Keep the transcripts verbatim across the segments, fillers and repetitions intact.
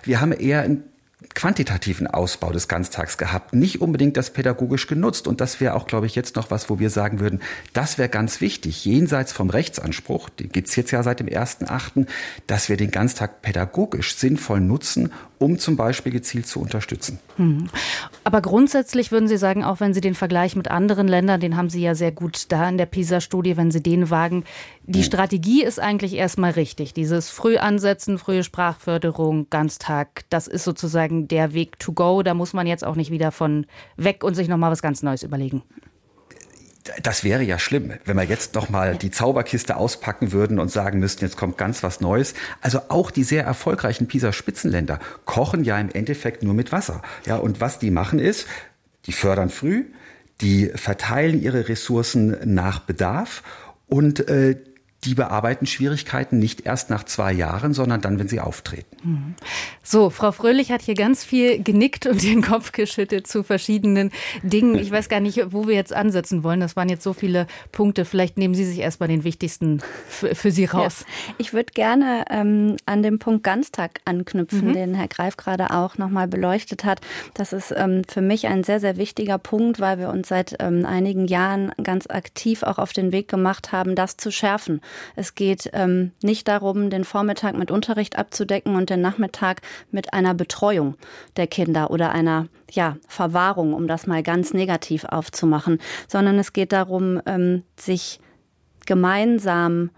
Wir haben eher einen quantitativen Ausbau des Ganztags gehabt, nicht unbedingt das pädagogisch genutzt. Und das wäre auch, glaube ich, jetzt noch was, wo wir sagen würden, das wäre ganz wichtig, jenseits vom Rechtsanspruch, den gibt es jetzt ja seit dem ersten achten, dass wir den Ganztag pädagogisch sinnvoll nutzen, um zum Beispiel gezielt zu unterstützen. Hm. Aber grundsätzlich würden Sie sagen, auch wenn Sie den Vergleich mit anderen Ländern, den haben Sie ja sehr gut da in der PISA-Studie, wenn Sie den wagen, die hm. Strategie ist eigentlich erstmal richtig. Dieses Frühansetzen, frühe Sprachförderung, Ganztag, das ist sozusagen der Weg to go. Da muss man jetzt auch nicht wieder von weg und sich nochmal was ganz Neues überlegen. Das wäre ja schlimm, wenn wir jetzt noch mal die Zauberkiste auspacken würden und sagen müssten, jetzt kommt ganz was Neues. Also auch die sehr erfolgreichen PISA-Spitzenländer kochen ja im Endeffekt nur mit Wasser. Ja, und was die machen ist, die fördern früh, die verteilen ihre Ressourcen nach Bedarf und äh, die bearbeiten Schwierigkeiten nicht erst nach zwei Jahren, sondern dann, wenn sie auftreten. So, Frau Fröhlich hat hier ganz viel genickt und den Kopf geschüttelt zu verschiedenen Dingen. Ich weiß gar nicht, wo wir jetzt ansetzen wollen. Das waren jetzt so viele Punkte. Vielleicht nehmen Sie sich erstmal den wichtigsten für, für Sie raus. Ja, ich würde gerne ähm, an dem Punkt Ganztag anknüpfen, mhm. den Herr Greif gerade auch nochmal beleuchtet hat. Das ist ähm, für mich ein sehr, sehr wichtiger Punkt, weil wir uns seit ähm, einigen Jahren ganz aktiv auch auf den Weg gemacht haben, das zu schärfen. Es geht ähm, nicht darum, den Vormittag mit Unterricht abzudecken und den Nachmittag mit einer Betreuung der Kinder oder einer ja, Verwahrung, um das mal ganz negativ aufzumachen, sondern es geht darum, ähm, sich gemeinsam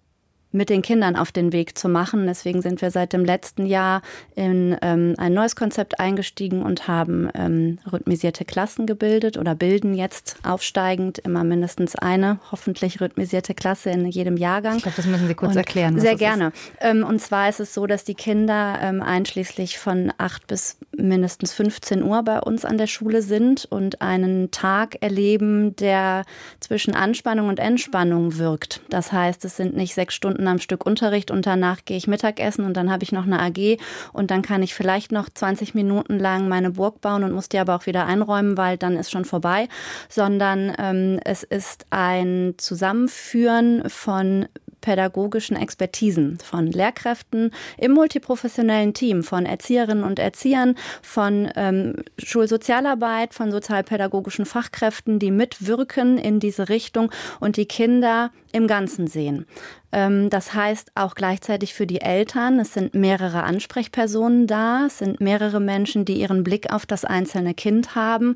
mit den Kindern auf den Weg zu machen. Deswegen sind wir seit dem letzten Jahr in ähm, ein neues Konzept eingestiegen und haben ähm, rhythmisierte Klassen gebildet oder bilden jetzt aufsteigend immer mindestens eine hoffentlich rhythmisierte Klasse in jedem Jahrgang. Ich glaube, das müssen Sie kurz und erklären. Was sehr das gerne. Ist. Ähm, und zwar ist es so, dass die Kinder ähm, einschließlich von acht bis mindestens fünfzehn Uhr bei uns an der Schule sind und einen Tag erleben, der zwischen Anspannung und Entspannung wirkt. Das heißt, es sind nicht sechs Stunden am Stück Unterricht und danach gehe ich Mittagessen und dann habe ich noch eine A G und dann kann ich vielleicht noch zwanzig Minuten lang meine Burg bauen und muss die aber auch wieder einräumen, weil dann ist schon vorbei, sondern ähm, es ist ein Zusammenführen von pädagogischen Expertisen, von Lehrkräften im multiprofessionellen Team, von Erzieherinnen und Erziehern, von ähm, Schulsozialarbeit, von sozialpädagogischen Fachkräften, die mitwirken in diese Richtung und die Kinder im Ganzen sehen. Ähm, das heißt auch gleichzeitig für die Eltern, es sind mehrere Ansprechpersonen da, es sind mehrere Menschen, die ihren Blick auf das einzelne Kind haben,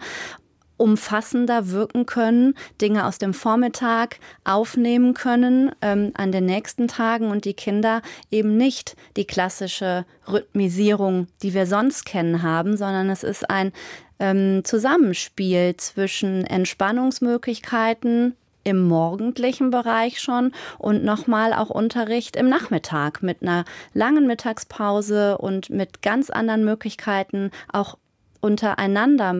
umfassender wirken können, Dinge aus dem Vormittag aufnehmen können ähm, an den nächsten Tagen und die Kinder eben nicht die klassische Rhythmisierung, die wir sonst kennen, haben, sondern es ist ein ähm, Zusammenspiel zwischen Entspannungsmöglichkeiten im morgendlichen Bereich schon und nochmal auch Unterricht im Nachmittag mit einer langen Mittagspause und mit ganz anderen Möglichkeiten auch untereinander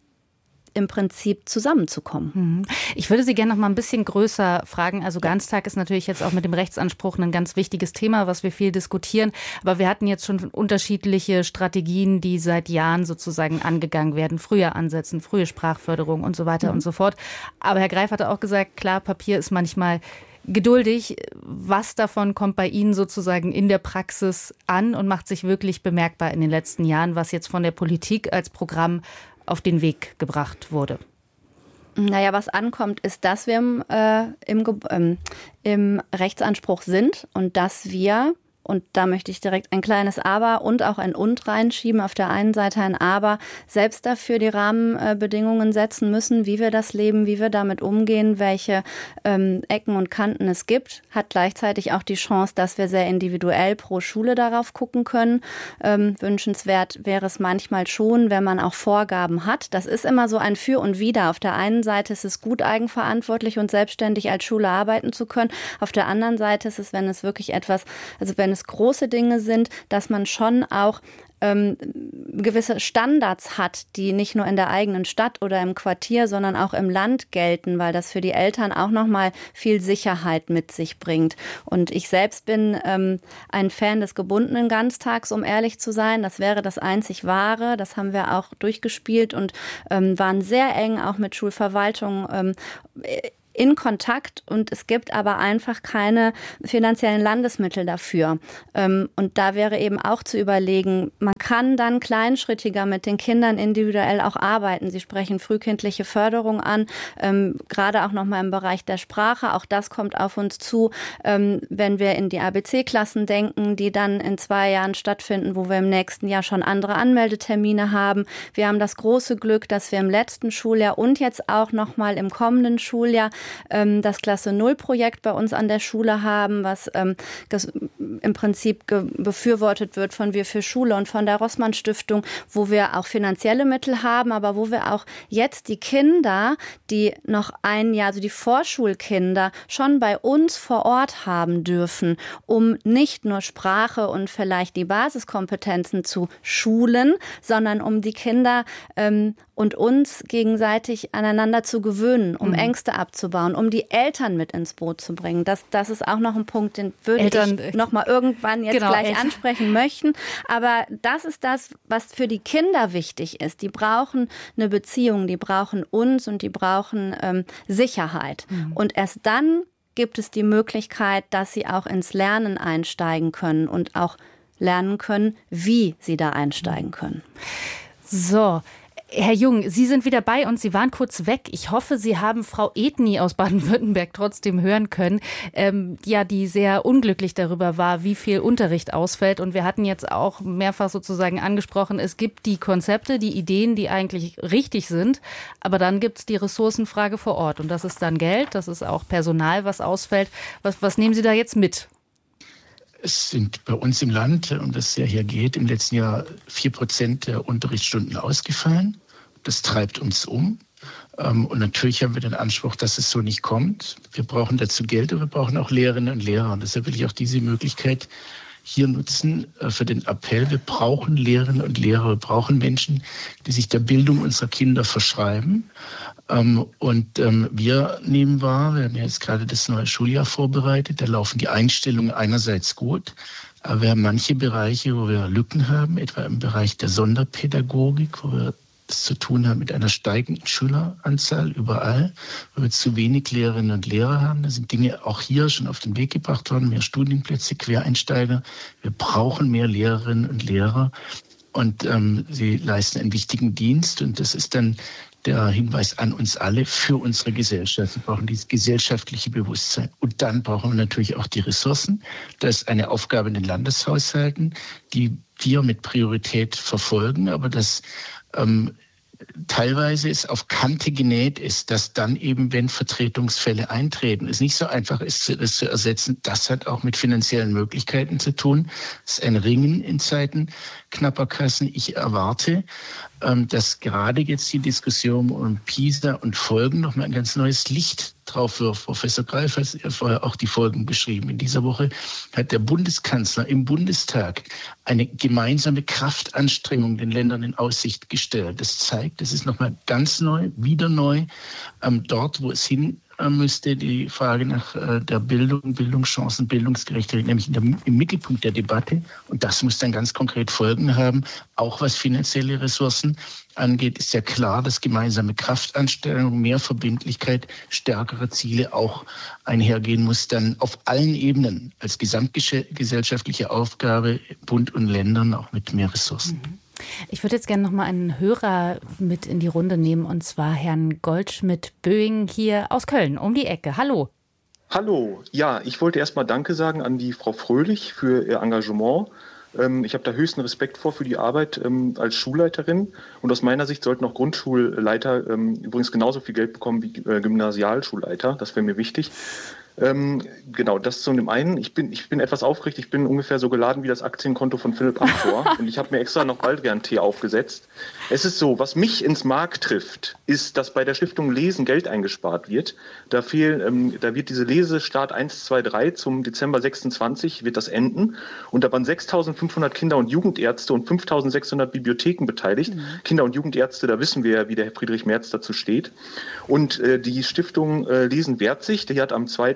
im Prinzip zusammenzukommen. Ich würde Sie gerne noch mal ein bisschen größer fragen. Also Ganztag ist natürlich jetzt auch mit dem Rechtsanspruch ein ganz wichtiges Thema, was wir viel diskutieren. Aber wir hatten jetzt schon unterschiedliche Strategien, die seit Jahren sozusagen angegangen werden. Früher ansetzen, frühe Sprachförderung und so weiter mhm. und so fort. Aber Herr Greif hatte auch gesagt, klar, Papier ist manchmal geduldig. Was davon kommt bei Ihnen sozusagen in der Praxis an und macht sich wirklich bemerkbar in den letzten Jahren, was jetzt von der Politik als Programm auf den Weg gebracht wurde? Naja, was ankommt, ist, dass wir im, äh, im, ähm, im Rechtsanspruch sind und dass wir, und da möchte ich direkt ein kleines Aber und auch ein Und reinschieben, auf der einen Seite ein Aber, selbst dafür die Rahmenbedingungen setzen müssen, wie wir das leben, wie wir damit umgehen, welche ähm, Ecken und Kanten es gibt, hat gleichzeitig auch die Chance, dass wir sehr individuell pro Schule darauf gucken können. Ähm, wünschenswert wäre es manchmal schon, wenn man auch Vorgaben hat. Das ist immer so ein Für und Wider. Auf der einen Seite ist es gut, eigenverantwortlich und selbstständig als Schule arbeiten zu können. Auf der anderen Seite ist es, wenn es wirklich etwas, also wenn es große Dinge sind, dass man schon auch ähm, gewisse Standards hat, die nicht nur in der eigenen Stadt oder im Quartier, sondern auch im Land gelten, weil das für die Eltern auch nochmal viel Sicherheit mit sich bringt. Und ich selbst bin ähm, ein Fan des gebundenen Ganztags, um ehrlich zu sein. Das wäre das einzig Wahre. Das haben wir auch durchgespielt und ähm, waren sehr eng auch mit Schulverwaltung ähm, in Kontakt und es gibt aber einfach keine finanziellen Landesmittel dafür. Und da wäre eben auch zu überlegen, man kann dann kleinschrittiger mit den Kindern individuell auch arbeiten. Sie sprechen frühkindliche Förderung an, ähm, gerade auch nochmal im Bereich der Sprache. Auch das kommt auf uns zu, ähm, wenn wir in die A B C-Klassen denken, die dann in zwei Jahren stattfinden, wo wir im nächsten Jahr schon andere Anmeldetermine haben. Wir haben das große Glück, dass wir im letzten Schuljahr und jetzt auch nochmal im kommenden Schuljahr ähm, das Klasse Null Projekt bei uns an der Schule haben, was ähm, das im Prinzip ge- befürwortet wird von Wir für Schule und von der Rossmann Stiftung, wo wir auch finanzielle Mittel haben, aber wo wir auch jetzt die Kinder, die noch ein Jahr, also die Vorschulkinder, schon bei uns vor Ort haben dürfen, um nicht nur Sprache und vielleicht die Basiskompetenzen zu schulen, sondern um die Kinder ähm, und uns gegenseitig aneinander zu gewöhnen, um mhm. Ängste abzubauen, um die Eltern mit ins Boot zu bringen. Das, das ist auch noch ein Punkt, den würde Eltern, ich noch mal irgendwann jetzt genau, gleich Eltern. ansprechen möchten. Aber das ist das, was für die Kinder wichtig ist. Die brauchen eine Beziehung, die brauchen uns und die brauchen ähm, Sicherheit. Mhm. Und erst dann gibt es die Möglichkeit, dass sie auch ins Lernen einsteigen können und auch lernen können, wie sie da einsteigen können. So, Herr Jung, Sie sind wieder bei uns. Sie waren kurz weg. Ich hoffe, Sie haben Frau Edny aus Baden-Württemberg trotzdem hören können, ähm, ja, die sehr unglücklich darüber war, wie viel Unterricht ausfällt. Und wir hatten jetzt auch mehrfach sozusagen angesprochen, es gibt die Konzepte, die Ideen, die eigentlich richtig sind. Aber dann gibt es die Ressourcenfrage vor Ort. Und das ist dann Geld, das ist auch Personal, was ausfällt. Was, was nehmen Sie da jetzt mit? Es sind bei uns im Land, um das es ja hier geht, im letzten Jahr vier Prozent der Unterrichtsstunden ausgefallen. Das treibt uns um. Und natürlich haben wir den Anspruch, dass es so nicht kommt. Wir brauchen dazu Geld und wir brauchen auch Lehrerinnen und Lehrer. Und deshalb will ich auch diese Möglichkeit hier nutzen für den Appell. Wir brauchen Lehrerinnen und Lehrer. Wir brauchen Menschen, die sich der Bildung unserer Kinder verschreiben. Und wir nehmen wahr, wir haben jetzt gerade das neue Schuljahr vorbereitet. Da laufen die Einstellungen einerseits gut. Aber wir haben manche Bereiche, wo wir Lücken haben, etwa im Bereich der Sonderpädagogik, wo wir das zu tun haben mit einer steigenden Schüleranzahl überall, wo wir zu wenig Lehrerinnen und Lehrer haben. Da sind Dinge auch hier schon auf den Weg gebracht worden, mehr Studienplätze, Quereinsteiger. Wir brauchen mehr Lehrerinnen und Lehrer und ähm, sie leisten einen wichtigen Dienst und das ist dann der Hinweis an uns alle für unsere Gesellschaft. Wir brauchen dieses gesellschaftliche Bewusstsein. Und dann brauchen wir natürlich auch die Ressourcen. Das ist eine Aufgabe in den Landeshaushalten, die wir mit Priorität verfolgen, aber das ähm, teilweise ist auf Kante genäht ist, dass dann eben, wenn Vertretungsfälle eintreten, es nicht so einfach ist, das zu ersetzen. Das hat auch mit finanziellen Möglichkeiten zu tun. Das ist ein Ringen in Zeiten knapper Kassen. Ich erwarte, dass gerade jetzt die Diskussion um PISA und Folgen nochmal ein ganz neues Licht drauf wirft. Professor Greif hat vorher auch die Folgen beschrieben. In dieser Woche hat der Bundeskanzler im Bundestag eine gemeinsame Kraftanstrengung den Ländern in Aussicht gestellt. Das zeigt, das ist nochmal ganz neu, wieder neu, dort, wo es hin müsste, die Frage nach der Bildung, Bildungschancen, Bildungsgerechtigkeit, nämlich in der, im Mittelpunkt der Debatte. Und das muss dann ganz konkret Folgen haben. Auch was finanzielle Ressourcen angeht, ist ja klar, dass gemeinsame Kraftanstellung, mehr Verbindlichkeit, stärkere Ziele auch einhergehen muss, dann auf allen Ebenen als gesamtgesellschaftliche Aufgabe, Bund und Ländern auch mit mehr Ressourcen. Mhm. Ich würde jetzt gerne noch mal einen Hörer mit in die Runde nehmen, und zwar Herrn Goldschmidt-Böing hier aus Köln, um die Ecke. Hallo. Hallo. Ja, ich wollte erst mal Danke sagen an die Frau Fröhlich für ihr Engagement. Ich habe da höchsten Respekt vor für die Arbeit als Schulleiterin. Und aus meiner Sicht sollten auch Grundschulleiter übrigens genauso viel Geld bekommen wie Gymnasialschulleiter. Das wäre mir wichtig. Ähm, genau, das zu dem einen. Ich bin, ich bin etwas aufgeregt. Ich bin ungefähr so geladen wie das Aktienkonto von Philipp Amthor. Und ich habe mir extra noch Baldrian-Tee aufgesetzt. Es ist so, was mich ins Mark trifft, ist, dass bei der Stiftung Lesen Geld eingespart wird. Da fehlen, ähm, da wird diese Lesestart eins, zwei, drei zum Dezember sechsundzwanzig wird das enden. Und da waren sechstausendfünfhundert Kinder- und Jugendärzte und fünftausendsechshundert Bibliotheken beteiligt. Mhm. Kinder- und Jugendärzte, da wissen wir ja, wie der Herr Friedrich Merz dazu steht. Und äh, die Stiftung äh, Lesen wehrt sich. Die hat am zweiten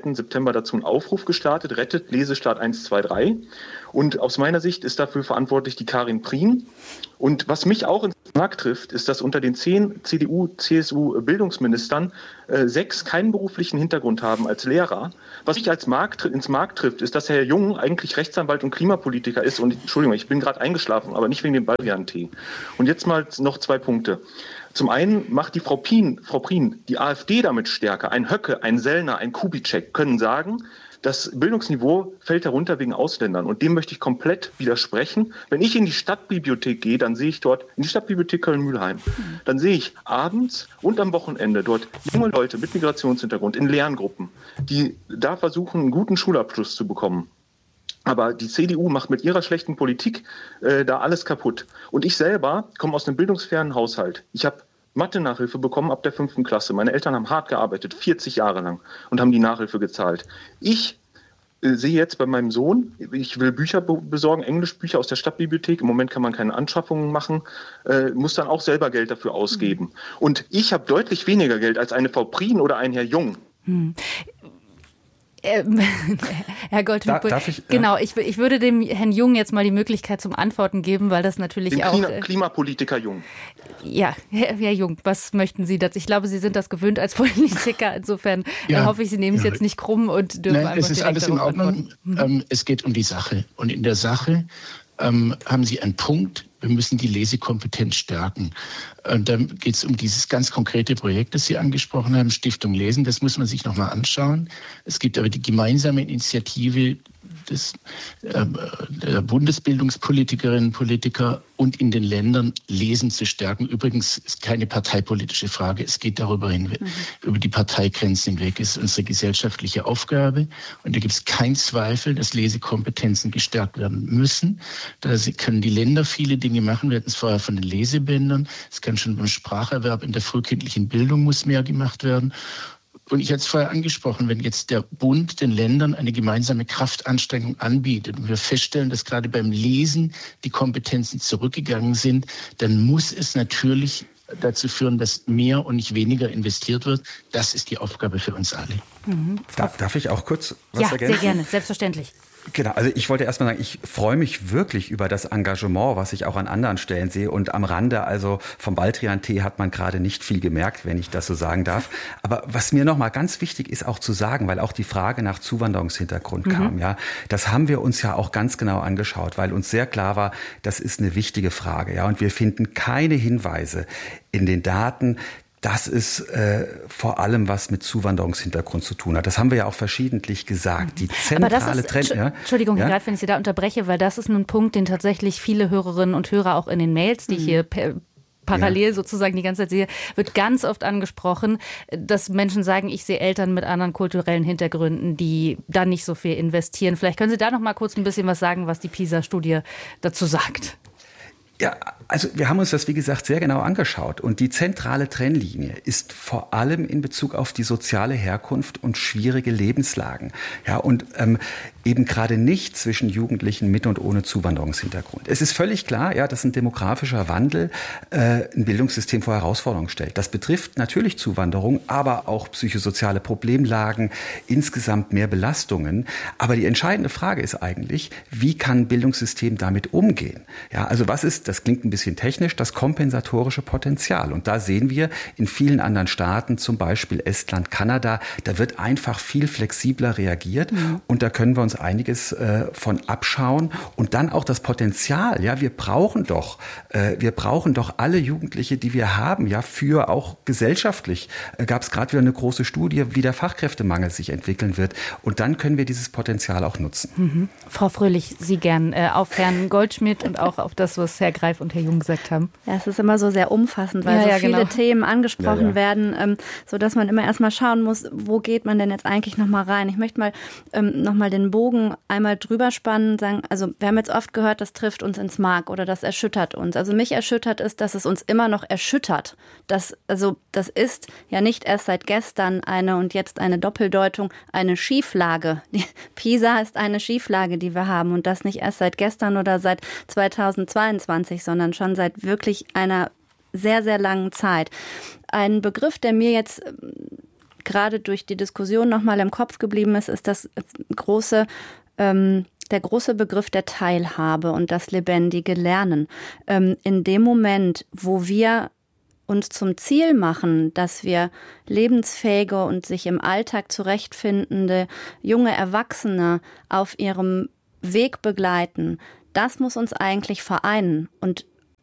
zweiten September dazu einen Aufruf gestartet, rettet Lesestart eins, zwei, drei. Und aus meiner Sicht ist dafür verantwortlich die Karin Prien. Und was mich auch ins Mark trifft, ist, dass unter den zehn C D U, C S U-Bildungsministern äh, sechs keinen beruflichen Hintergrund haben als Lehrer. Was mich als Mark, ins Mark trifft, ist, dass Herr Jung eigentlich Rechtsanwalt und Klimapolitiker ist. Und Entschuldigung, ich bin gerade eingeschlafen, aber nicht wegen dem Baldrian-Tee. Und jetzt mal noch zwei Punkte. Zum einen macht die Frau Prien, Frau Prien die AfD damit stärker. Ein Höcke, ein Sellner, ein Kubitschek können sagen, das Bildungsniveau fällt herunter wegen Ausländern. Und dem möchte ich komplett widersprechen. Wenn ich in die Stadtbibliothek gehe, dann sehe ich dort, in die Stadtbibliothek Köln-Mühlheim, dann sehe ich abends und am Wochenende dort junge Leute mit Migrationshintergrund in Lerngruppen, die da versuchen, einen guten Schulabschluss zu bekommen. Aber die C D U macht mit ihrer schlechten Politik äh, da alles kaputt. Und ich selber komme aus einem bildungsfernen Haushalt. Ich habe Mathe-Nachhilfe bekommen ab der fünften Klasse. Meine Eltern haben hart gearbeitet, vierzig Jahre lang, und haben die Nachhilfe gezahlt. Ich äh, sehe jetzt bei meinem Sohn, ich will Bücher be- besorgen, Englischbücher aus der Stadtbibliothek. Im Moment kann man keine Anschaffungen machen, äh, muss dann auch selber Geld dafür ausgeben. Mhm. Und ich habe deutlich weniger Geld als eine Frau Prien oder ein Herr Jung. Mhm. Ähm, Herr Goldschmidt, da, darf ich, genau, ich, ich würde dem Herrn Jung jetzt mal die Möglichkeit zum Antworten geben, weil das natürlich dem auch... Klima, Klimapolitiker Jung. Ja, Herr, Herr Jung, was möchten Sie dazu? Ich glaube, Sie sind das gewöhnt als Politiker. Insofern ja, hoffe ich, Sie nehmen es ja. jetzt nicht krumm und dürfen Nein, einfach es ist alles in Ordnung. Mhm. Es geht um die Sache. Und in der Sache ähm, haben Sie einen Punkt. Wir müssen die Lesekompetenz stärken. Und dann geht es um dieses ganz konkrete Projekt, das Sie angesprochen haben, Stiftung Lesen. Das muss man sich nochmal anschauen. Es gibt aber die gemeinsame Initiative des, äh, der Bundesbildungspolitikerinnen und Politiker und in den Ländern, Lesen zu stärken. Übrigens ist keine parteipolitische Frage. Es geht darüber hinweg, mhm. über die Parteigrenzen hinweg. Es ist unsere gesellschaftliche Aufgabe. Und da gibt es keinen Zweifel, dass Lesekompetenzen gestärkt werden müssen. Da können die Länder viele Dinge machen. Wir hatten es vorher von den Lesebändern. Es kann schon beim Spracherwerb in der frühkindlichen Bildung muss mehr gemacht werden. Und ich hatte es vorher angesprochen, wenn jetzt der Bund den Ländern eine gemeinsame Kraftanstrengung anbietet und wir feststellen, dass gerade beim Lesen die Kompetenzen zurückgegangen sind, dann muss es natürlich dazu führen, dass mehr und nicht weniger investiert wird. Das ist die Aufgabe für uns alle. Mhm. Darf, darf ich auch kurz was ja, ergänzen? Ja, sehr gerne, selbstverständlich. Genau, also ich wollte erst mal sagen, ich freue mich wirklich über das Engagement, was ich auch an anderen Stellen sehe. Und am Rande, also vom Baldrian-Tee hat man gerade nicht viel gemerkt, wenn ich das so sagen darf. Aber was mir nochmal ganz wichtig ist auch zu sagen, weil auch die Frage nach Zuwanderungshintergrund mhm. kam, ja, das haben wir uns ja auch ganz genau angeschaut, weil uns sehr klar war, das ist eine wichtige Frage, ja. Und wir finden keine Hinweise in den Daten, dass es äh, vor allem was mit Zuwanderungshintergrund zu tun hat. Das haben wir ja auch verschiedentlich gesagt. Die zentrale Trend. Ja? Entschuldigung, Herr ja? Greif, wenn ich Sie da unterbreche, weil das ist ein Punkt, den tatsächlich viele Hörerinnen und Hörer auch in den Mails, die ich hier per parallel ja. sozusagen die ganze Zeit sehe, wird ganz oft angesprochen, dass Menschen sagen, ich sehe Eltern mit anderen kulturellen Hintergründen, die da nicht so viel investieren. Vielleicht können Sie da noch mal kurz ein bisschen was sagen, was die PISA-Studie dazu sagt. Ja, also wir haben uns das, wie gesagt, sehr genau angeschaut. Und die zentrale Trennlinie ist vor allem in Bezug auf die soziale Herkunft und schwierige Lebenslagen. Ja, und ähm, eben gerade nicht zwischen Jugendlichen mit und ohne Zuwanderungshintergrund. Es ist völlig klar, ja, dass ein demografischer Wandel äh, ein Bildungssystem vor Herausforderungen stellt. Das betrifft natürlich Zuwanderung, aber auch psychosoziale Problemlagen, insgesamt mehr Belastungen. Aber die entscheidende Frage ist eigentlich, wie kann ein Bildungssystem damit umgehen? Ja, also was ist, das klingt ein bisschen technisch, das kompensatorische Potenzial. Und da sehen wir in vielen anderen Staaten, zum Beispiel Estland, Kanada, da wird einfach viel flexibler reagiert. Mhm. Und da können wir uns einiges äh, von abschauen. Und dann auch das Potenzial. Ja, wir brauchen doch, äh, wir brauchen doch alle Jugendliche, die wir haben, ja, für auch gesellschaftlich. Äh, gab es gerade wieder eine große Studie, wie der Fachkräftemangel sich entwickeln wird. Und dann können wir dieses Potenzial auch nutzen. Mhm. Frau Fröhlich, Sie gern äh, auf Herrn Goldschmidt und auch auf das, was Herr Greif und Herr Jung gesagt haben. Ja, es ist immer so sehr umfassend, weil ja, so ja, viele genau. Themen angesprochen ja, ja. werden, ähm, sodass man immer erstmal schauen muss, wo geht man denn jetzt eigentlich nochmal rein? Ich möchte mal ähm, nochmal den Bogen einmal drüber spannen und sagen, also wir haben jetzt oft gehört, das trifft uns ins Mark oder das erschüttert uns. Also mich erschüttert ist, dass es uns immer noch erschüttert. Das, also das ist ja nicht erst seit gestern eine und jetzt eine Doppeldeutung, eine Schieflage. Die PISA ist eine Schieflage, die wir haben und das nicht erst seit gestern oder seit zweitausendzweiundzwanzig, sondern schon seit wirklich einer sehr, sehr langen Zeit. Ein Begriff, der mir jetzt gerade durch die Diskussion nochmal im Kopf geblieben ist, ist das große, ähm, der große Begriff der Teilhabe und das lebendige Lernen. Ähm, in dem Moment, wo wir uns zum Ziel machen, dass wir lebensfähige und sich im Alltag zurechtfindende junge Erwachsene auf ihrem Weg begleiten, das muss uns eigentlich vereinen. Und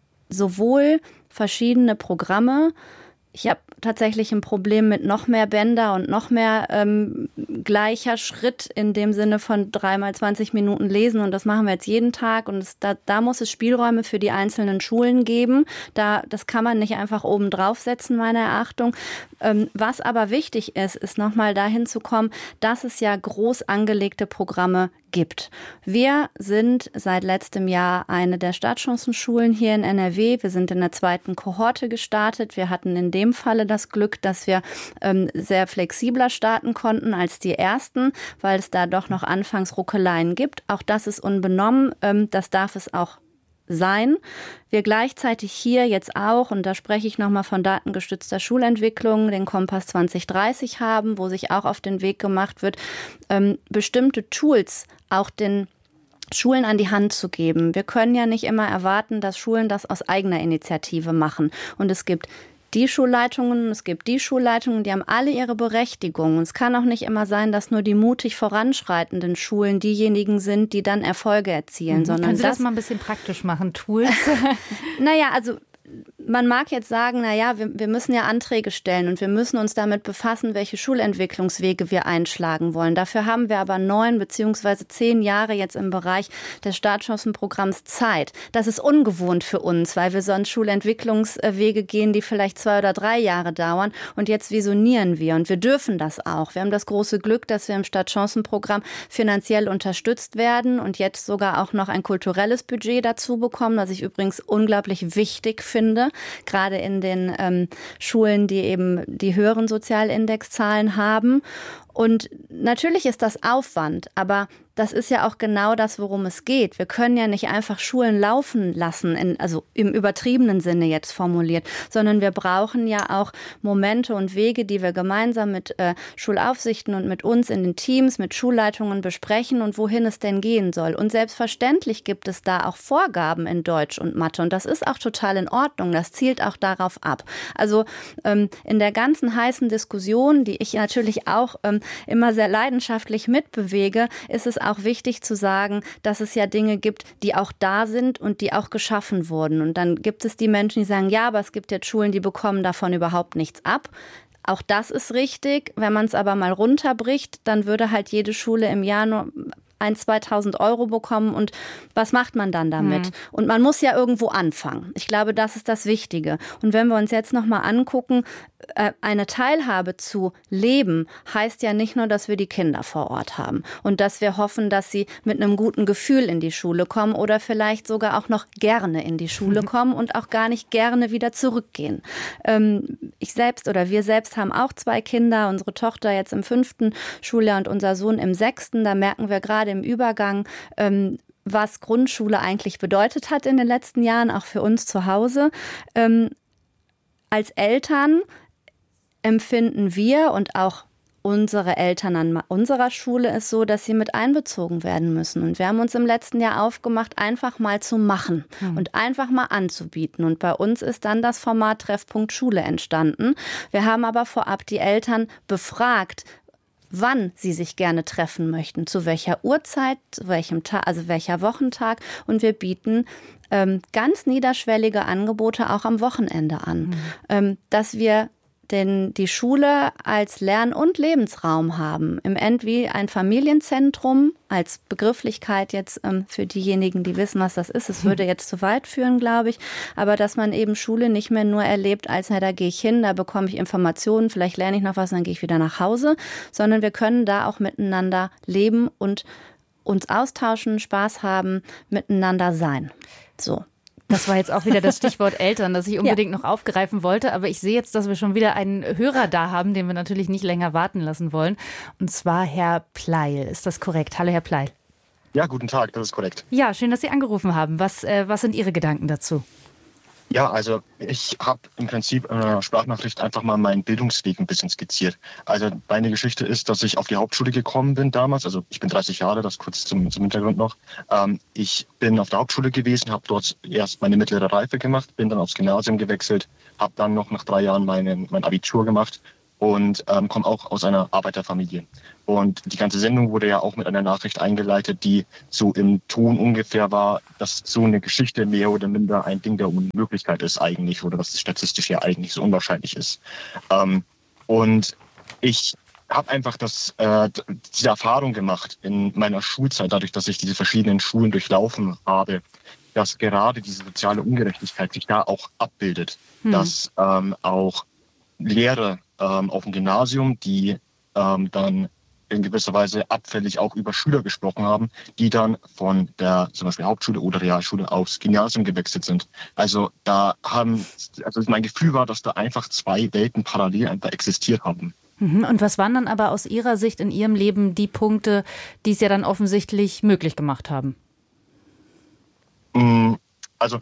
sowohl verschiedene Programme, ich habe tatsächlich ein Problem mit noch mehr Bänder und noch mehr ähm, gleicher Schritt in dem Sinne von dreimal zwanzig Minuten lesen und das machen wir jetzt jeden Tag und es, da, da muss es Spielräume für die einzelnen Schulen geben. Da, das kann man nicht einfach oben draufsetzen, meiner Erachtung. Ähm, was aber wichtig ist, ist nochmal dahin zu kommen, dass es ja groß angelegte Programme gibt. Wir sind seit letztem Jahr eine der Startchancenschulen hier in N R W. Wir sind in der zweiten Kohorte gestartet. Wir hatten in dem Falle das Glück, dass wir ähm, sehr flexibler starten konnten als die ersten, weil es da doch noch anfangs Ruckeleien gibt. Auch das ist unbenommen. Ähm, das darf es auch sein. Wir gleichzeitig hier jetzt auch, und da spreche ich nochmal von datengestützter Schulentwicklung, den Kompass zwanzig dreißig haben, wo sich auch auf den Weg gemacht wird, ähm, bestimmte Tools auch den Schulen an die Hand zu geben. Wir können ja nicht immer erwarten, dass Schulen das aus eigener Initiative machen. Und es gibt die Schulleitungen, es gibt die Schulleitungen, die haben alle ihre Berechtigung. Und es kann auch nicht immer sein, dass nur die mutig voranschreitenden Schulen diejenigen sind, die dann Erfolge erzielen. Mhm. Sondern Können Sie das, das mal ein bisschen praktisch machen, Tools? Naja, also man mag jetzt sagen, naja, wir, wir müssen ja Anträge stellen und wir müssen uns damit befassen, welche Schulentwicklungswege wir einschlagen wollen. Dafür haben wir aber neun beziehungsweise zehn Jahre jetzt im Bereich des Startchancenprogramms Zeit. Das ist ungewohnt für uns, weil wir sonst Schulentwicklungswege gehen, die vielleicht zwei oder drei Jahre dauern. Und jetzt visionieren wir und wir dürfen das auch. Wir haben das große Glück, dass wir im Startchancenprogramm finanziell unterstützt werden und jetzt sogar auch noch ein kulturelles Budget dazu bekommen, was ich übrigens unglaublich wichtig finde. finde, gerade in den ähm, Schulen, die eben die höheren Sozialindexzahlen haben. Und natürlich ist das Aufwand, aber das ist ja auch genau das, worum es geht. Wir können ja nicht einfach Schulen laufen lassen, in, also im übertriebenen Sinne jetzt formuliert, sondern wir brauchen ja auch Momente und Wege, die wir gemeinsam mit äh, Schulaufsichten und mit uns in den Teams, mit Schulleitungen besprechen und wohin es denn gehen soll. Und selbstverständlich gibt es da auch Vorgaben in Deutsch und Mathe und das ist auch total in Ordnung. Das zielt auch darauf ab. Also ähm, in der ganzen heißen Diskussion, die ich natürlich auch ähm, immer sehr leidenschaftlich mitbewege, ist es auch wichtig zu sagen, dass es ja Dinge gibt, die auch da sind und die auch geschaffen wurden. Und dann gibt es die Menschen, die sagen, ja, aber es gibt jetzt Schulen, die bekommen davon überhaupt nichts ab. Auch das ist richtig. Wenn man es aber mal runterbricht, dann würde halt jede Schule im Jahr nur ein-, zweitausend Euro bekommen und was macht man dann damit? Mhm. Und man muss ja irgendwo anfangen. Ich glaube, das ist das Wichtige. Und wenn wir uns jetzt nochmal angucken, eine Teilhabe zu leben, heißt ja nicht nur, dass wir die Kinder vor Ort haben und dass wir hoffen, dass sie mit einem guten Gefühl in die Schule kommen oder vielleicht sogar auch noch gerne in die Schule kommen und auch gar nicht gerne wieder zurückgehen. Ich selbst oder wir selbst haben auch zwei Kinder, unsere Tochter jetzt im fünften Schuljahr und unser Sohn im sechsten. Da merken wir gerade im Übergang, was Grundschule eigentlich bedeutet hat in den letzten Jahren, auch für uns zu Hause. Als Eltern empfinden wir und auch unsere Eltern an unserer Schule ist so, dass sie mit einbezogen werden müssen. Und wir haben uns im letzten Jahr aufgemacht, einfach mal zu machen hm. und einfach mal anzubieten. Und bei uns ist dann das Format Treffpunkt Schule entstanden. Wir haben aber vorab die Eltern befragt, wann sie sich gerne treffen möchten, zu welcher Uhrzeit, zu welchem Tag, also welcher Wochentag. Und wir bieten ähm, ganz niederschwellige Angebote auch am Wochenende an, mhm. ähm, dass wir denn die Schule als Lern- und Lebensraum haben. Im End wie ein Familienzentrum als Begrifflichkeit jetzt ähm, für diejenigen, die wissen, was das ist. Es würde jetzt zu weit führen, glaube ich. Aber dass man eben Schule nicht mehr nur erlebt, als na, da gehe ich hin, da bekomme ich Informationen, vielleicht lerne ich noch was, dann gehe ich wieder nach Hause. Sondern wir können da auch miteinander leben und uns austauschen, Spaß haben, miteinander sein. So. Das war jetzt auch wieder das Stichwort Eltern, das ich unbedingt ja. noch aufgreifen wollte. Aber ich sehe jetzt, dass wir schon wieder einen Hörer da haben, den wir natürlich nicht länger warten lassen wollen. Und zwar Herr Pleil. Ist das korrekt? Hallo, Herr Pleil. Ja, guten Tag, das ist korrekt. Ja, schön, dass Sie angerufen haben. Was, äh, was sind Ihre Gedanken dazu? Ja, also ich habe im Prinzip in einer Sprachnachricht einfach mal meinen Bildungsweg ein bisschen skizziert. Also meine Geschichte ist, dass ich auf die Hauptschule gekommen bin damals. Also ich bin dreißig Jahre, das kurz zum, zum Hintergrund noch. Ähm, ich bin auf der Hauptschule gewesen, habe dort erst meine mittlere Reife gemacht, bin dann aufs Gymnasium gewechselt, habe dann noch nach drei Jahren meine, mein Abitur gemacht und ähm, komme auch aus einer Arbeiterfamilie. Und die ganze Sendung wurde ja auch mit einer Nachricht eingeleitet, die so im Ton ungefähr war, dass so eine Geschichte mehr oder minder ein Ding der Unmöglichkeit ist eigentlich oder dass es statistisch ja eigentlich so unwahrscheinlich ist. Ähm, und ich habe einfach das, äh, diese Erfahrung gemacht in meiner Schulzeit, dadurch, dass ich diese verschiedenen Schulen durchlaufen habe, dass gerade diese soziale Ungerechtigkeit sich da auch abbildet, hm. dass ähm, auch Lehrer ähm, auf dem Gymnasium, die ähm, dann in gewisser Weise abfällig auch über Schüler gesprochen haben, die dann von der zum Beispiel Hauptschule oder Realschule aufs Gymnasium gewechselt sind. Also da haben, also mein Gefühl war, dass da einfach zwei Welten parallel einfach existiert haben. Und was waren dann aber aus Ihrer Sicht in Ihrem Leben die Punkte, die es ja dann offensichtlich möglich gemacht haben? Also,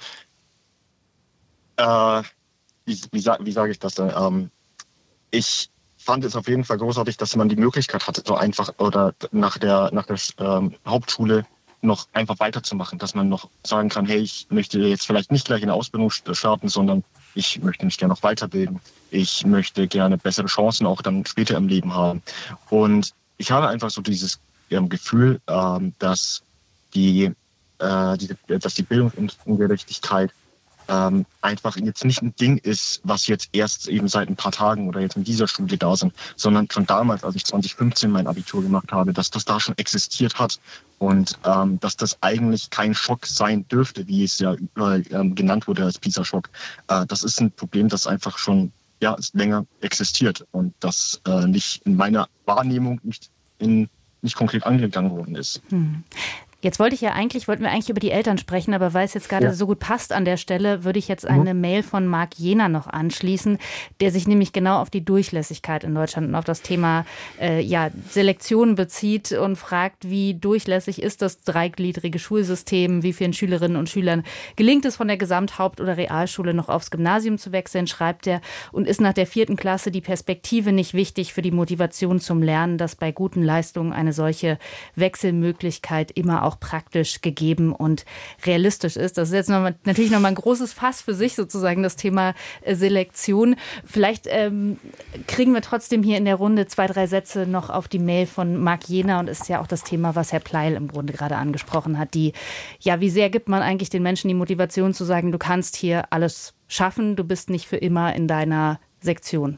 äh, wie, wie, wie sage ich das denn? Ähm, ich fand es auf jeden Fall großartig, dass man die Möglichkeit hatte, so einfach oder nach der, nach der ähm, Hauptschule noch einfach weiterzumachen, dass man noch sagen kann, hey, ich möchte jetzt vielleicht nicht gleich eine Ausbildung starten, sondern ich möchte mich gerne noch weiterbilden. Ich möchte gerne bessere Chancen auch dann später im Leben haben. Und ich habe einfach so dieses ähm, Gefühl, ähm, dass die, äh, die, dass die Bildungsungerechtigkeit ähm, einfach jetzt nicht ein Ding ist, was jetzt erst eben seit ein paar Tagen oder jetzt in dieser Studie da sind, sondern schon damals, als ich zwanzig fünfzehn mein Abitur gemacht habe, dass das da schon existiert hat und ähm, dass das eigentlich kein Schock sein dürfte, wie es ja überall ähm, genannt wurde als PISA-Schock. Äh, das ist ein Problem, das einfach schon ja länger existiert und das äh, nicht in meiner Wahrnehmung nicht in nicht konkret angegangen worden ist. Hm. Jetzt wollte ich ja eigentlich, wollten wir eigentlich über die Eltern sprechen, aber weil es jetzt gerade ja. so gut passt an der Stelle, würde ich jetzt eine mhm. Mail von Marc Jehner noch anschließen, der sich nämlich genau auf die Durchlässigkeit in Deutschland und auf das Thema äh, ja, Selektion bezieht und fragt, wie durchlässig ist das dreigliedrige Schulsystem, wie vielen Schülerinnen und Schülern gelingt es von der Gesamthaupt- oder Realschule noch aufs Gymnasium zu wechseln, schreibt er, und ist nach der vierten Klasse die Perspektive nicht wichtig für die Motivation zum Lernen, dass bei guten Leistungen eine solche Wechselmöglichkeit immer auch praktisch gegeben und realistisch ist. Das ist jetzt noch mal, natürlich noch mal ein großes Fass für sich sozusagen, das Thema äh, Selektion. Vielleicht ähm, kriegen wir trotzdem hier in der Runde zwei, drei Sätze noch auf die Mail von Marc Jehner und ist ja auch das Thema, was Herr Pleil im Grunde gerade angesprochen hat. Die, ja, wie sehr gibt man eigentlich den Menschen die Motivation zu sagen, du kannst hier alles schaffen, du bist nicht für immer in deiner Sektion?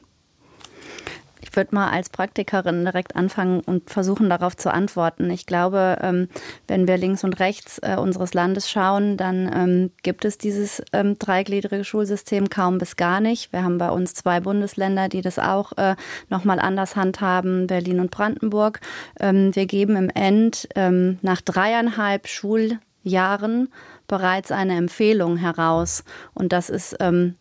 Ich würde mal als Praktikerin direkt anfangen und versuchen, darauf zu antworten. Ich glaube, wenn wir links und rechts unseres Landes schauen, dann gibt es dieses dreigliedrige Schulsystem kaum bis gar nicht. Wir haben bei uns zwei Bundesländer, die das auch nochmal anders handhaben, Berlin und Brandenburg. Wir geben im End nach dreieinhalb Schuljahren bereits eine Empfehlung heraus. Und das ist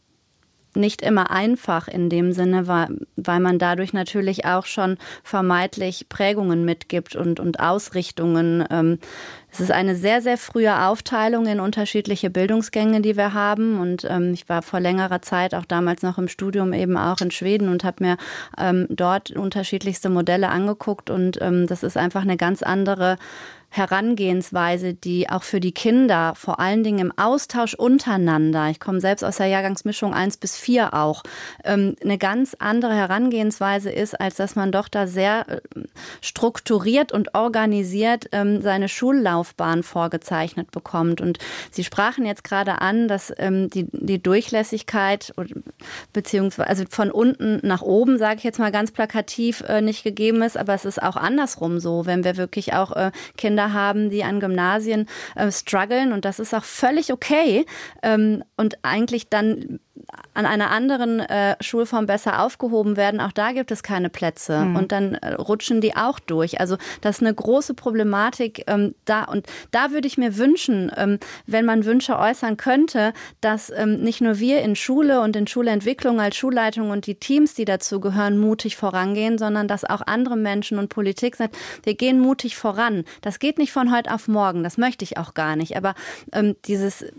nicht immer einfach in dem Sinne, weil, weil man dadurch natürlich auch schon vermeintlich Prägungen mitgibt und, und Ausrichtungen. Ähm, es ist eine sehr, sehr frühe Aufteilung in unterschiedliche Bildungsgänge, die wir haben. Und ähm, ich war vor längerer Zeit auch damals noch im Studium eben auch in Schweden und habe mir ähm, dort unterschiedlichste Modelle angeguckt. Und ähm, das ist einfach eine ganz andere Herangehensweise, die auch für die Kinder, vor allen Dingen im Austausch untereinander, ich komme selbst aus der Jahrgangsmischung eins bis vier auch, ähm, eine ganz andere Herangehensweise ist, als dass man doch da sehr äh, strukturiert und organisiert ähm, seine Schullaufbahn vorgezeichnet bekommt. Und Sie sprachen jetzt gerade an, dass ähm, die, die Durchlässigkeit beziehungsweise also von unten nach oben, sage ich jetzt mal ganz plakativ, äh, nicht gegeben ist, aber es ist auch andersrum so, wenn wir wirklich auch äh, Kinder haben, die an Gymnasien äh, strugglen, und das ist auch völlig okay ähm, und eigentlich dann an einer anderen äh, Schulform besser aufgehoben werden. Auch da gibt es keine Plätze mhm. und dann äh, rutschen die auch durch. Also das ist eine große Problematik ähm, da, und da würde ich mir wünschen, ähm, wenn man Wünsche äußern könnte, dass ähm, nicht nur wir in Schule und in Schulentwicklung als Schulleitung und die Teams, die dazu gehören, mutig vorangehen, sondern dass auch andere Menschen und Politik sagt, wir gehen mutig voran. Das geht nicht von heute auf morgen, das möchte ich auch gar nicht, aber ähm, dieses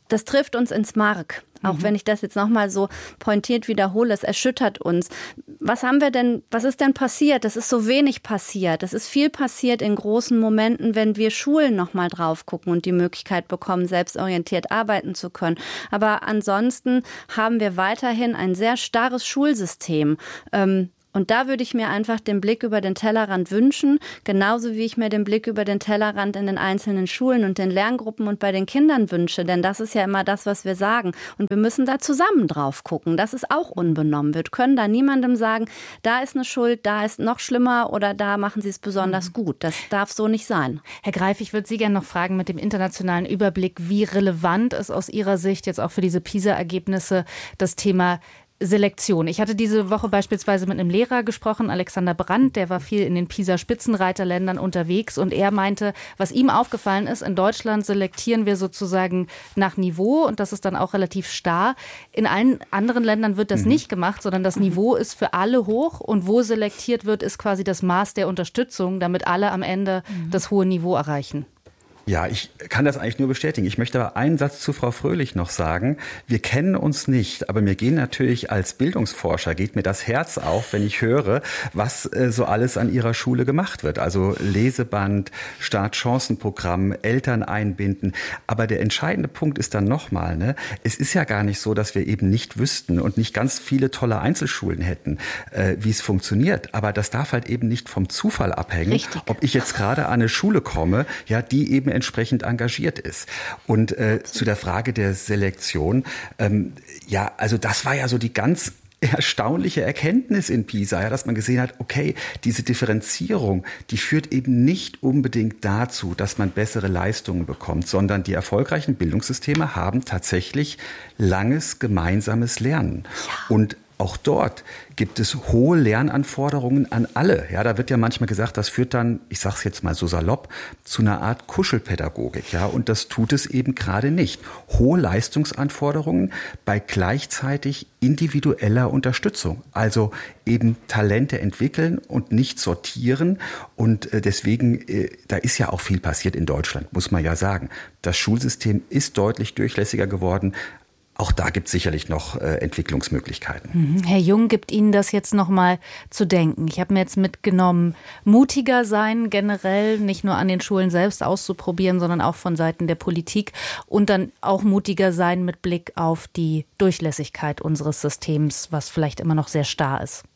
das trifft uns ins Mark. Auch mhm. wenn ich das jetzt nochmal so pointiert wiederhole, es erschüttert uns. Was haben wir denn, was ist denn passiert? Es ist so wenig passiert. Es ist viel passiert in großen Momenten, wenn wir Schulen nochmal drauf gucken und die Möglichkeit bekommen, selbstorientiert arbeiten zu können. Aber ansonsten haben wir weiterhin ein sehr starres Schulsystem. Ähm, Und da würde ich mir einfach den Blick über den Tellerrand wünschen, genauso wie ich mir den Blick über den Tellerrand in den einzelnen Schulen und den Lerngruppen und bei den Kindern wünsche. Denn das ist ja immer das, was wir sagen. Und wir müssen da zusammen drauf gucken, dass es auch unbenommen wird. Wir können da niemandem sagen, da ist eine Schuld, da ist noch schlimmer oder da machen sie es besonders gut. Das darf so nicht sein. Herr Greif, ich würde Sie gerne noch fragen mit dem internationalen Überblick, wie relevant ist aus Ihrer Sicht jetzt auch für diese PISA-Ergebnisse das Thema Selektion. Ich hatte diese Woche beispielsweise mit einem Lehrer gesprochen, Alexander Brandt, der war viel in den PISA-Spitzenreiterländern unterwegs und er meinte, was ihm aufgefallen ist, in Deutschland selektieren wir sozusagen nach Niveau und das ist dann auch relativ starr. In allen anderen Ländern wird das mhm. nicht gemacht, sondern das Niveau ist für alle hoch und wo selektiert wird, ist quasi das Maß der Unterstützung, damit alle am Ende mhm. das hohe Niveau erreichen. Ja, ich kann das eigentlich nur bestätigen. Ich möchte aber einen Satz zu Frau Fröhlich noch sagen. Wir kennen uns nicht, aber mir gehen natürlich als Bildungsforscher, geht mir das Herz auf, wenn ich höre, was äh, so alles an ihrer Schule gemacht wird. Also Leseband, Startchancenprogramm, Eltern einbinden. Aber der entscheidende Punkt ist dann nochmal, ne, es ist ja gar nicht so, dass wir eben nicht wüssten und nicht ganz viele tolle Einzelschulen hätten, äh, wie es funktioniert. Aber das darf halt eben nicht vom Zufall abhängen, Richtig. Ob ich jetzt gerade an eine Schule komme, ja, die eben entsprechend engagiert ist. Und äh, zu der Frage der Selektion, ähm, ja, also das war ja so die ganz erstaunliche Erkenntnis in PISA, ja, dass man gesehen hat, okay, diese Differenzierung, die führt eben nicht unbedingt dazu, dass man bessere Leistungen bekommt, sondern die erfolgreichen Bildungssysteme haben tatsächlich langes gemeinsames Lernen. Ja. Und auch dort gibt es hohe Lernanforderungen an alle. Ja, da wird ja manchmal gesagt, das führt dann, ich sage es jetzt mal so salopp, zu einer Art Kuschelpädagogik. Ja, und das tut es eben gerade nicht. Hohe Leistungsanforderungen bei gleichzeitig individueller Unterstützung. Also eben Talente entwickeln und nicht sortieren. Und deswegen, da ist ja auch viel passiert in Deutschland, muss man ja sagen. Das Schulsystem ist deutlich durchlässiger geworden. Auch da gibt es sicherlich noch äh, Entwicklungsmöglichkeiten. Herr Jung gibt Ihnen das jetzt noch mal zu denken. Ich habe mir jetzt mitgenommen, mutiger sein generell, nicht nur an den Schulen selbst auszuprobieren, sondern auch von Seiten der Politik und dann auch mutiger sein mit Blick auf die Durchlässigkeit unseres Systems, was vielleicht immer noch sehr starr ist.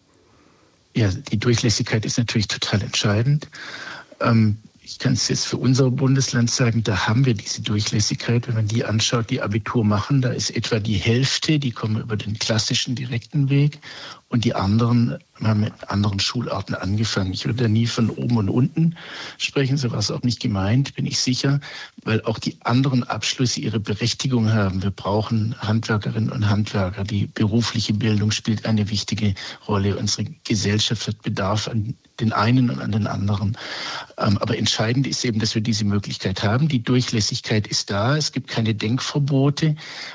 Ja, die Durchlässigkeit ist natürlich total entscheidend. Ähm Ich kann es jetzt für unser Bundesland sagen, da haben wir diese Durchlässigkeit. Wenn man die anschaut, die Abitur machen, da ist etwa die Hälfte, die kommen über den klassischen direkten Weg und die anderen haben mit anderen Schularten angefangen. Ich würde da nie von oben und unten sprechen, so war es auch nicht gemeint, bin ich sicher, weil auch die anderen Abschlüsse ihre Berechtigung haben. Wir brauchen Handwerkerinnen und Handwerker. Die berufliche Bildung spielt eine wichtige Rolle. Unsere Gesellschaft hat Bedarf an den einen und an den anderen. Aber entscheidend ist eben, dass wir diese Möglichkeit haben. Die Durchlässigkeit ist da. Es gibt keine Denkverbote.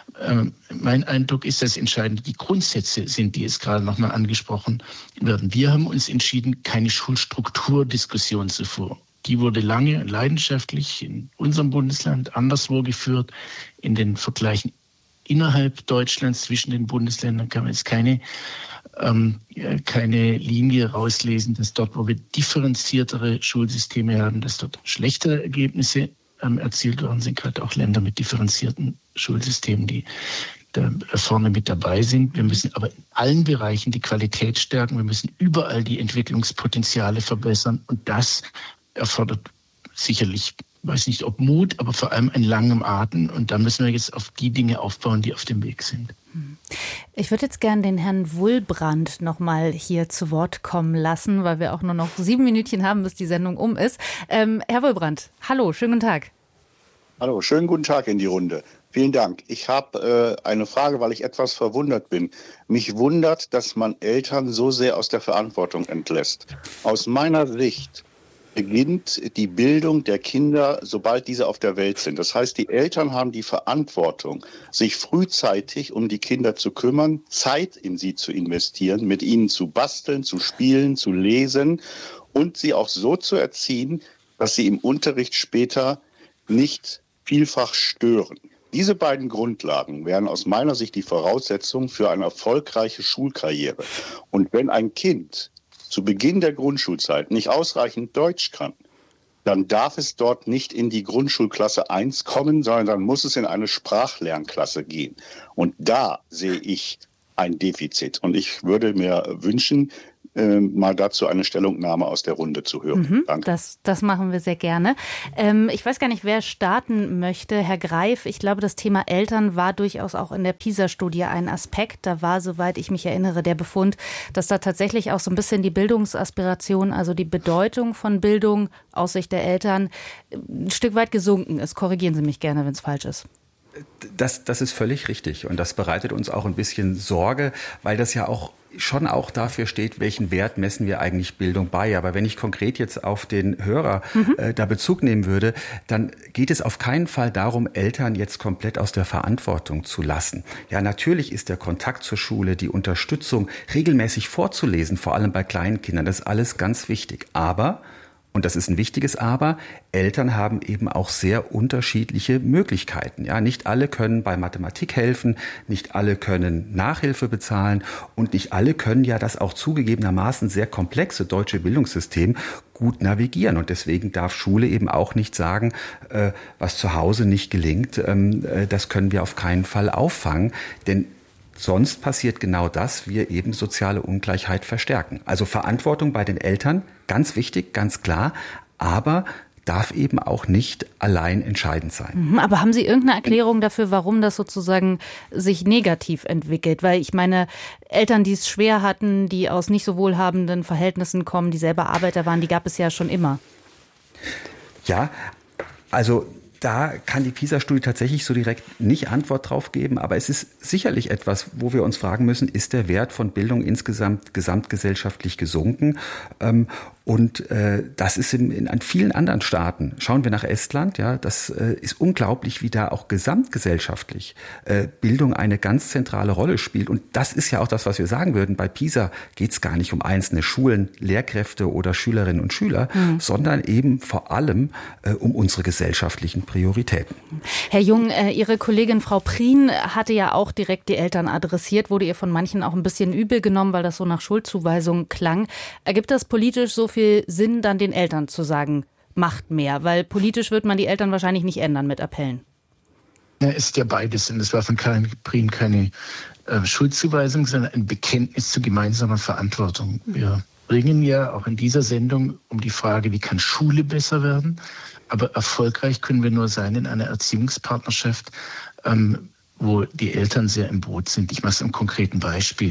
Mein Eindruck ist, dass entscheidend die Grundsätze sind, die jetzt gerade nochmal angesprochen werden. Wir haben uns entschieden, keine Schulstrukturdiskussion zu führen. Die wurde lange und leidenschaftlich in unserem Bundesland anderswo geführt. In den Vergleichen innerhalb Deutschlands zwischen den Bundesländern kann man jetzt keine, ähm, keine Linie rauslesen, dass dort, wo wir differenziertere Schulsysteme haben, dass dort schlechtere Ergebnisse ähm, erzielt worden sind, gerade auch Länder mit differenzierten Schulsystemen, die da vorne mit dabei sind. Wir müssen aber in allen Bereichen die Qualität stärken. Wir müssen überall die Entwicklungspotenziale verbessern. Und das erfordert sicherlich, weiß nicht ob Mut, aber vor allem einen langen Atem. Und da müssen wir jetzt auf die Dinge aufbauen, die auf dem Weg sind. Ich würde jetzt gerne den Herrn Wulbrand noch mal hier zu Wort kommen lassen, weil wir auch nur noch sieben Minütchen haben, bis die Sendung um ist. Ähm, Herr Wulbrand, hallo, schönen guten Tag. Hallo, schönen guten Tag in die Runde. Vielen Dank. Ich habe äh, eine Frage, weil ich etwas verwundert bin. Mich wundert, dass man Eltern so sehr aus der Verantwortung entlässt. Aus meiner Sicht beginnt die Bildung der Kinder, sobald diese auf der Welt sind. Das heißt, die Eltern haben die Verantwortung, sich frühzeitig um die Kinder zu kümmern, Zeit in sie zu investieren, mit ihnen zu basteln, zu spielen, zu lesen und sie auch so zu erziehen, dass sie im Unterricht später nicht vielfach stören. Diese beiden Grundlagen wären aus meiner Sicht die Voraussetzung für eine erfolgreiche Schulkarriere. Und wenn ein Kind zu Beginn der Grundschulzeit nicht ausreichend Deutsch kann, dann darf es dort nicht in die Grundschulklasse eins kommen, sondern dann muss es in eine Sprachlernklasse gehen. Und da sehe ich ein Defizit. Und ich würde mir wünschen, äh, mal dazu eine Stellungnahme aus der Runde zu hören. Mhm, Danke. Das, das machen wir sehr gerne. Ähm, ich weiß gar nicht, wer starten möchte. Herr Greif, ich glaube, das Thema Eltern war durchaus auch in der PISA-Studie ein Aspekt. Da war, soweit ich mich erinnere, der Befund, dass da tatsächlich auch so ein bisschen die Bildungsaspiration, also die Bedeutung von Bildung aus Sicht der Eltern, ein Stück weit gesunken ist. Korrigieren Sie mich gerne, wenn es falsch ist. Das, das ist völlig richtig und das bereitet uns auch ein bisschen Sorge, weil das ja auch schon auch dafür steht, welchen Wert messen wir eigentlich Bildung bei. Aber wenn ich konkret jetzt auf den Hörer mhm. äh, da Bezug nehmen würde, dann geht es auf keinen Fall darum, Eltern jetzt komplett aus der Verantwortung zu lassen. Ja, natürlich ist der Kontakt zur Schule, die Unterstützung, regelmäßig vorzulesen, vor allem bei kleinen Kindern, das ist alles ganz wichtig. Aber und das ist ein wichtiges Aber, Eltern haben eben auch sehr unterschiedliche Möglichkeiten. Ja, nicht alle können bei Mathematik helfen, nicht alle können Nachhilfe bezahlen und nicht alle können ja das auch zugegebenermaßen sehr komplexe deutsche Bildungssystem gut navigieren. Und deswegen darf Schule eben auch nicht sagen, äh, was zu Hause nicht gelingt, ähm, äh, das können wir auf keinen Fall auffangen. Denn sonst passiert genau das, wir eben soziale Ungleichheit verstärken. Also Verantwortung bei den Eltern, ganz wichtig, ganz klar, aber darf eben auch nicht allein entscheidend sein. Aber haben Sie irgendeine Erklärung dafür, warum das sozusagen sich negativ entwickelt? Weil ich meine, Eltern, die es schwer hatten, die aus nicht so wohlhabenden Verhältnissen kommen, die selber Arbeiter waren, die gab es ja schon immer. Ja, also da kann die PISA-Studie tatsächlich so direkt nicht Antwort drauf geben, aber es ist sicherlich etwas, wo wir uns fragen müssen, ist der Wert von Bildung insgesamt gesamtgesellschaftlich gesunken? Ähm, Und äh, das ist in, in an vielen anderen Staaten. Schauen wir nach Estland, ja, das äh, ist unglaublich, wie da auch gesamtgesellschaftlich äh, Bildung eine ganz zentrale Rolle spielt. Und das ist ja auch das, was wir sagen würden. Bei PISA geht es gar nicht um einzelne Schulen, Lehrkräfte oder Schülerinnen und Schüler, mhm. sondern eben vor allem äh, um unsere gesellschaftlichen Prioritäten. Herr Jung, äh, Ihre Kollegin Frau Prien hatte ja auch direkt die Eltern adressiert, wurde ihr von manchen auch ein bisschen übel genommen, weil das so nach Schuldzuweisung klang. Ergibt das politisch so viel Sinn, dann den Eltern zu sagen, macht mehr? Weil politisch wird man die Eltern wahrscheinlich nicht ändern mit Appellen. Ja, ist ja beides. Und es war von Karin Prien keine äh, Schuldzuweisung, sondern ein Bekenntnis zu gemeinsamer Verantwortung. Wir bringen ja auch in dieser Sendung um die Frage, wie kann Schule besser werden? Aber erfolgreich können wir nur sein in einer Erziehungspartnerschaft, ähm, wo die Eltern sehr im Boot sind. Ich mache es am konkreten Beispiel.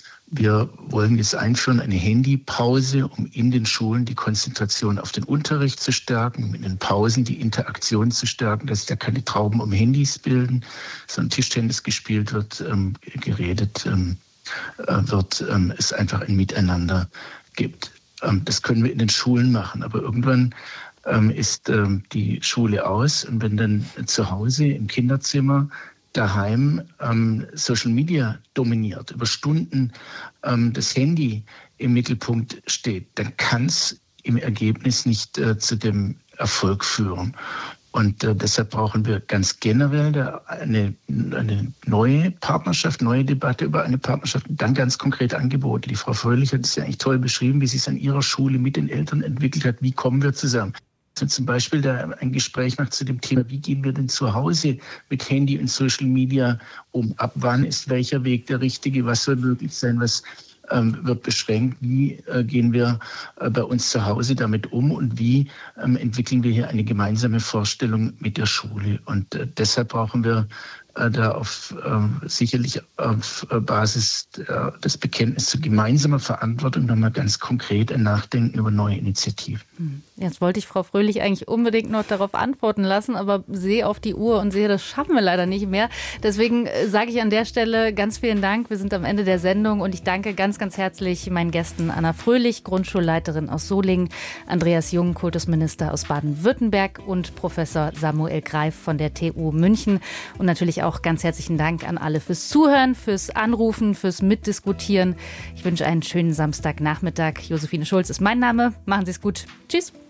Wir wollen jetzt einführen eine Handypause, um in den Schulen die Konzentration auf den Unterricht zu stärken, mit den Pausen die Interaktion zu stärken, dass da keine Trauben um Handys bilden, sondern Tischtennis gespielt wird, ähm, geredet ähm, äh, wird, ähm, es einfach ein Miteinander gibt. Ähm, das können wir in den Schulen machen, aber irgendwann ähm, ist ähm, die Schule aus und wenn dann zu Hause im Kinderzimmer daheim ähm, Social Media dominiert, über Stunden ähm, das Handy im Mittelpunkt steht, dann kann es im Ergebnis nicht äh, zu dem Erfolg führen. Und äh, deshalb brauchen wir ganz generell da eine, eine neue Partnerschaft, neue Debatte über eine Partnerschaft und dann ganz konkrete Angebote. Die Frau Fröhlich hat es ja eigentlich toll beschrieben, wie sie es an ihrer Schule mit den Eltern entwickelt hat. Wie kommen wir zusammen? Also zum Beispiel da ein Gespräch macht zu dem Thema, wie gehen wir denn zu Hause mit Handy und Social Media um? Ab wann ist welcher Weg der richtige? Was soll möglich sein? Was ähm, wird beschränkt? Wie äh, gehen wir äh, bei uns zu Hause damit um? Und wie ähm, entwickeln wir hier eine gemeinsame Vorstellung mit der Schule? Und äh, deshalb brauchen wir äh, da auf äh, sicherlich auf äh, Basis äh, des Bekenntnisses zu gemeinsamer Verantwortung nochmal ganz konkret ein Nachdenken über neue Initiativen. Jetzt wollte ich Frau Fröhlich eigentlich unbedingt noch darauf antworten lassen, aber sehe auf die Uhr und sehe, das schaffen wir leider nicht mehr. Deswegen sage ich an der Stelle ganz vielen Dank. Wir sind am Ende der Sendung und ich danke ganz, ganz herzlich meinen Gästen Anna Fröhlich, Grundschulleiterin aus Solingen, Andreas Jung, Kultusminister aus Baden-Württemberg und Professor Samuel Greif von der T U München. Und natürlich auch ganz herzlichen Dank an alle fürs Zuhören, fürs Anrufen, fürs Mitdiskutieren. Ich wünsche einen schönen Samstagnachmittag. Josephine Schulz ist mein Name. Machen Sie es gut. Tschüss.